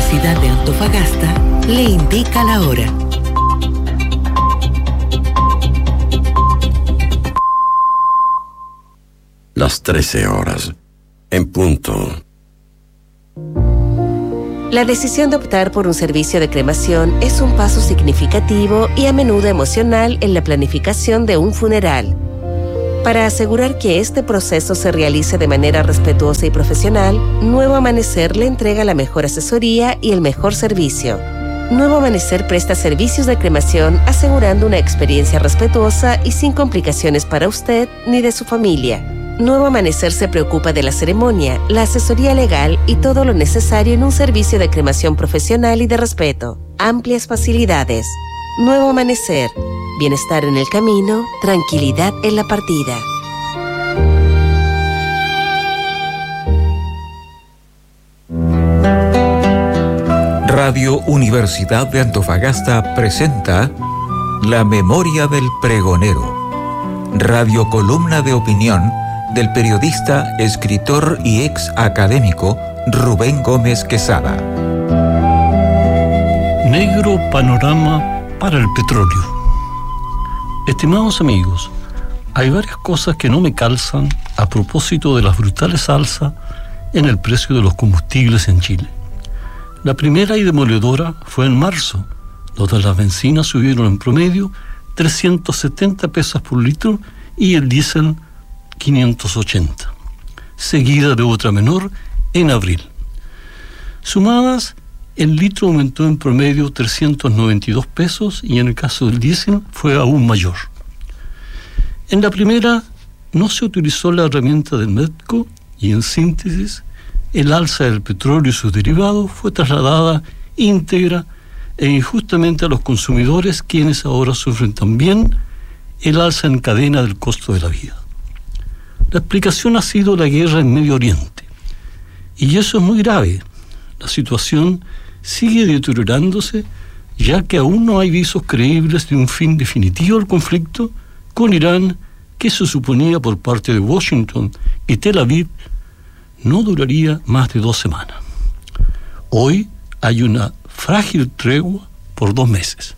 Universidad de Antofagasta le indica la hora. Las 13 horas, en punto. La decisión de optar por un servicio de cremación es un paso significativo y a menudo emocional en la planificación de un funeral. Para asegurar que este proceso se realice de manera respetuosa y profesional, Nuevo Amanecer le entrega la mejor asesoría y el mejor servicio. Nuevo Amanecer presta servicios de cremación asegurando una experiencia respetuosa y sin complicaciones para usted ni de su familia. Nuevo Amanecer se preocupa de la ceremonia, la asesoría legal y todo lo necesario en un servicio de cremación profesional y de respeto. Amplias facilidades. Nuevo Amanecer. Bienestar en el camino, tranquilidad en la partida. Radio Universidad de Antofagasta presenta La Memoria del Pregonero, radio columna de opinión del periodista, escritor y ex académico Rubén Gómez Quesada. Negro panorama para el petróleo. Estimados amigos, hay varias cosas que no me calzan a propósito de las brutales alzas en el precio de los combustibles en Chile. La primera y demoledora fue en marzo, donde las bencinas subieron en promedio 370 pesos por litro y el diésel 580, seguida de otra menor en abril. Sumadas, el litro aumentó en promedio 392 pesos y en el caso del diésel fue aún mayor. En la primera no se utilizó la herramienta del MEDCO y en síntesis, el alza del petróleo y sus derivados fue trasladada íntegra e injustamente a los consumidores, quienes ahora sufren también el alza en cadena del costo de la vida. La explicación ha sido la guerra en Medio Oriente. Y eso es muy grave. La situación sigue deteriorándose, ya que aún no hay visos creíbles de un fin definitivo al conflicto con Irán, que se suponía por parte de Washington y Tel Aviv no duraría más de 2 semanas. Hoy hay una frágil tregua por 2 meses.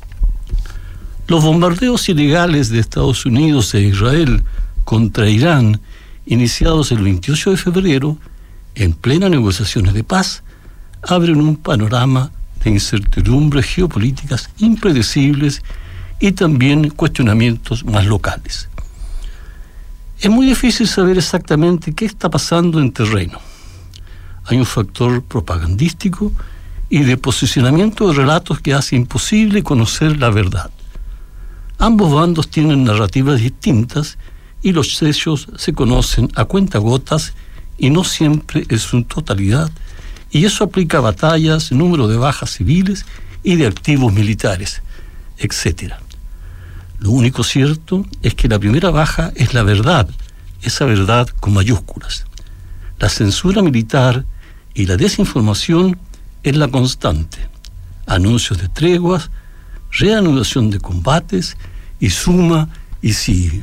Los bombardeos ilegales de Estados Unidos e Israel contra Irán, iniciados el 28 de febrero, en plena negociaciones de paz, abren un panorama de incertidumbres geopolíticas impredecibles y también cuestionamientos más locales. Es muy difícil saber exactamente qué está pasando en terreno. Hay un factor propagandístico y de posicionamiento de relatos que hace imposible conocer la verdad. Ambos bandos tienen narrativas distintas y los hechos se conocen a cuentagotas y no siempre en su totalidad, y eso aplica a batallas, número de bajas civiles y de activos militares, etc. Lo único cierto es que la primera baja es la verdad, esa verdad con mayúsculas. La censura militar y la desinformación es la constante. Anuncios de treguas, reanudación de combates y suma y sigue.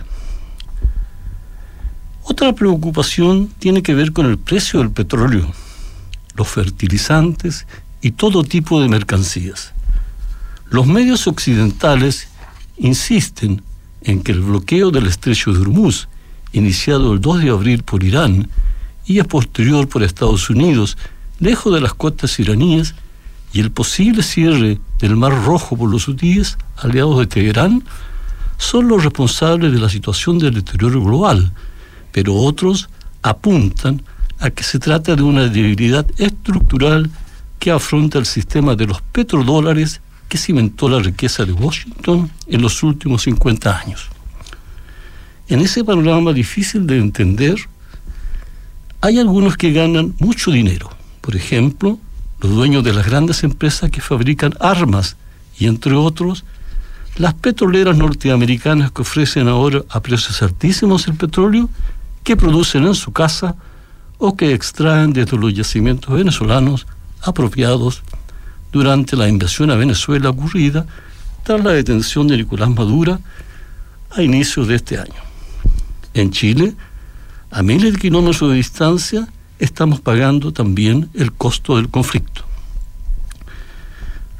Otra preocupación tiene que ver con el precio del petróleo, los fertilizantes y todo tipo de mercancías. Los medios occidentales insisten en que el bloqueo del estrecho de Hormuz, iniciado el 2 de abril por Irán y a posterior por Estados Unidos, lejos de las costas iraníes, y el posible cierre del Mar Rojo por los hutíes, aliados de Teherán, son los responsables de la situación del deterioro global, pero otros apuntan a que se trata de una debilidad estructural que afronta el sistema de los petrodólares que cimentó la riqueza de Washington en los últimos 50 años. En ese panorama difícil de entender, hay algunos que ganan mucho dinero. Por ejemplo, los dueños de las grandes empresas que fabrican armas y, entre otros, las petroleras norteamericanas que ofrecen ahora a precios altísimos el petróleo que producen en su casa o que extraen desde los yacimientos venezolanos apropiados durante la invasión a Venezuela ocurrida tras la detención de Nicolás Maduro a inicios de este año. En Chile, a miles de kilómetros de distancia, estamos pagando también el costo del conflicto.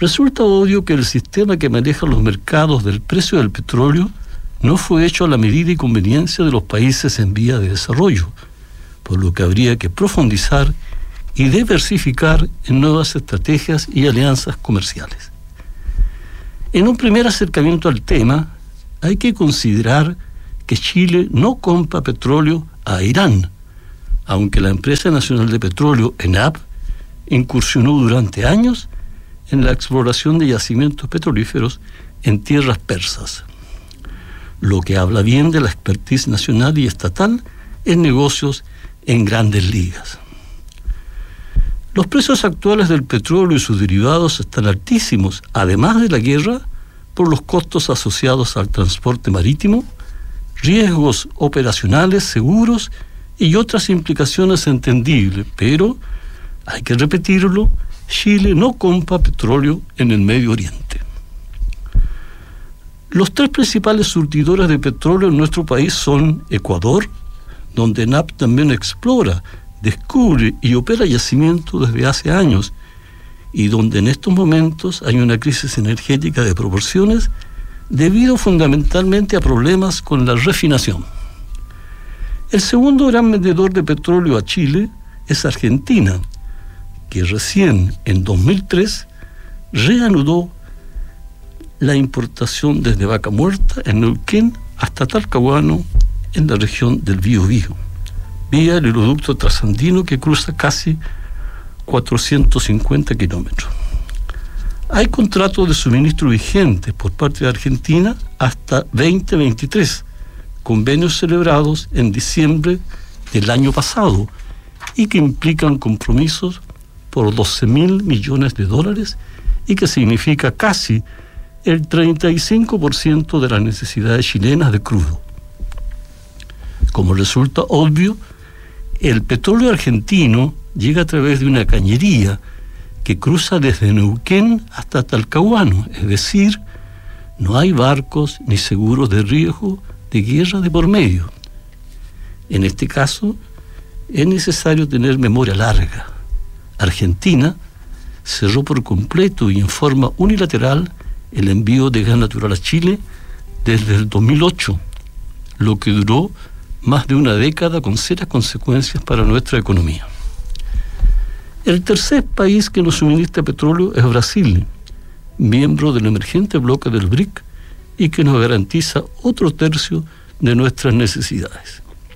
Resulta obvio que el sistema que maneja los mercados del precio del petróleo no fue hecho a la medida y conveniencia de los países en vía de desarrollo, por lo que habría que profundizar y diversificar en nuevas estrategias y alianzas comerciales. En un primer acercamiento al tema, hay que considerar que Chile no compra petróleo a Irán, aunque la Empresa Nacional de Petróleo, ENAP, incursionó durante años en la exploración de yacimientos petrolíferos en tierras persas, lo que habla bien de la expertise nacional y estatal en negocios en grandes ligas. Los precios actuales del petróleo y sus derivados están altísimos, además de la guerra, por los costos asociados al transporte marítimo, riesgos operacionales, seguros y otras implicaciones entendibles, pero, hay que repetirlo, Chile no compra petróleo en el Medio Oriente. Los tres principales surtidores de petróleo en nuestro país son Ecuador, donde ENAP también explora, descubre y opera yacimientos desde hace años, y donde en estos momentos hay una crisis energética de proporciones debido fundamentalmente a problemas con la refinación. El segundo gran vendedor de petróleo a Chile es Argentina, que recién en 2003 reanudó la importación desde Vaca Muerta en Neuquén hasta Talcahuano en la región del Biobío, vía el oleoducto trasandino que cruza casi 450 kilómetros. Hay contratos de suministro vigentes por parte de Argentina hasta 2023, convenios celebrados en diciembre del año pasado y que implican compromisos por $12.000 millones y que significa casi el 35% de las necesidades chilenas de crudo. Como resulta obvio, el petróleo argentino llega a través de una cañería que cruza desde Neuquén hasta Talcahuano, es decir, no hay barcos ni seguros de riesgo de guerra de por medio. En este caso, es necesario tener memoria larga. Argentina cerró por completo y en forma unilateral el envío de gas natural a Chile desde el 2008, lo que duró más de una década con serias consecuencias para nuestra economía. El tercer país que nos suministra petróleo es Brasil, miembro del emergente bloque del BRIC y que nos garantiza otro tercio de nuestras necesidades.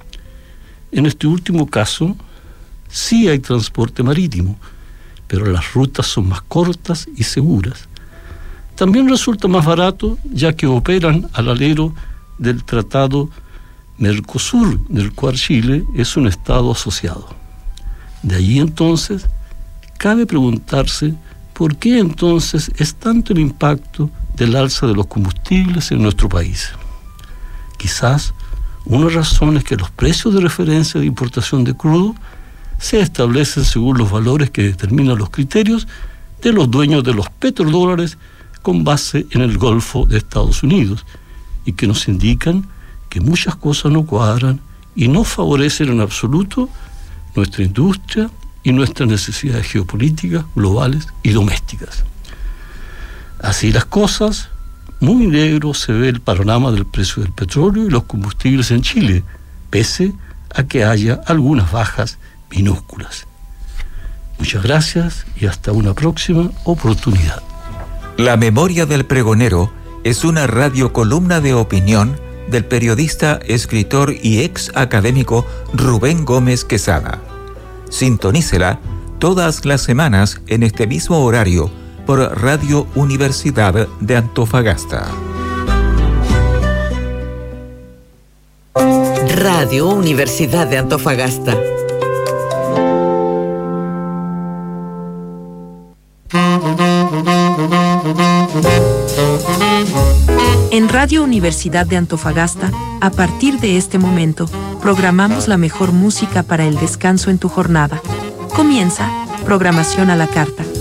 En este último caso, sí hay transporte marítimo, pero las rutas son más cortas y seguras. También resulta más barato, ya que operan al alero del Tratado Mercosur, del cual Chile es un estado asociado. De allí entonces, cabe preguntarse por qué entonces es tanto el impacto del alza de los combustibles en nuestro país. Quizás una razón es que los precios de referencia de importación de crudo se establecen según los valores que determinan los criterios de los dueños de los petrodólares con base en el Golfo de Estados Unidos y que nos indican que muchas cosas no cuadran y no favorecen en absoluto nuestra industria y nuestras necesidades geopolíticas, globales y domésticas. Así las cosas, muy negro se ve el panorama del precio del petróleo y los combustibles en Chile, pese a que haya algunas bajas minúsculas. Muchas gracias y hasta una próxima oportunidad. La Memoria del Pregonero es una radiocolumna de opinión del periodista, escritor y ex académico Rubén Gómez Quesada. Sintonícela todas las semanas en este mismo horario por Radio Universidad de Antofagasta. Radio Universidad de Antofagasta. En Radio Universidad de Antofagasta, a partir de este momento, programamos la mejor música para el descanso en tu jornada. Comienza Programación a la Carta.